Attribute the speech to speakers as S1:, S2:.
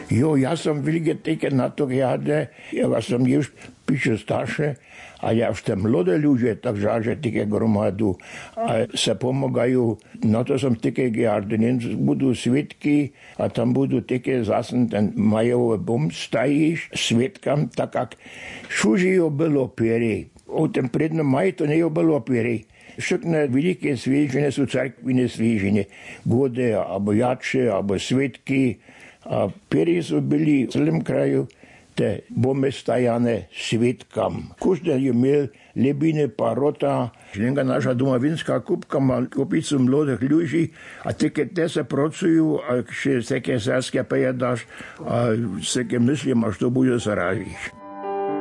S1: Jo, ja som veľké také na to jade, ja som už píše staršie, a ja už tam mladé ľudia, takže že také gromadu a sa pomagajú. Na to som také jade, budú svetky a tam budú také zase ten majové bom stajíš svetkam, tak jak šužijo bylo pieri. O ten prednom maj to nie bylo pieri. Všetné veľké svižine sú cerkvine svižine. Gode, alebo jače, alebo svetky. A pieri sú byli v celém kraju te bombe stajané svetkam. Každý je měl lebine parota. Žlenka naša domovinská kupka má kopicu mladých ľudí a také te sa pracujú a keď také sáskia pejedáš a také myslím, až to bude sa rážiš.